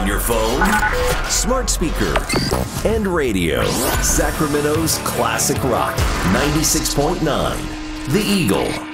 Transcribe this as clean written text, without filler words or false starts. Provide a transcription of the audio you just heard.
on your phone, smart speaker, and radio. Sacramento's classic rock, 96.9, The Eagle.